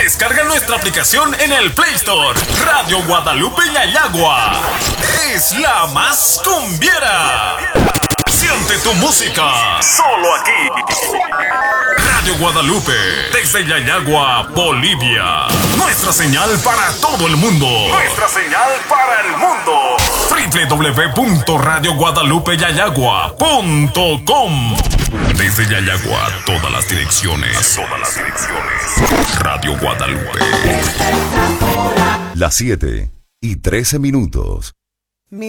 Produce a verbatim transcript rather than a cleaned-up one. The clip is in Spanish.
Descarga nuestra aplicación en el Play Store. Radio Guadalupe Yayagua es la más cumbiera. Siente tu música solo aquí. Radio Guadalupe, desde Yayagua, Bolivia. Nuestra señal para todo el mundo. Nuestra señal para el mundo. doble u doble u doble u punto radio guadalupe yayagua punto com. Desde Yayagua, todas las direcciones. Todas las direcciones. Radio Guadalupe. Las siete y trece minutos.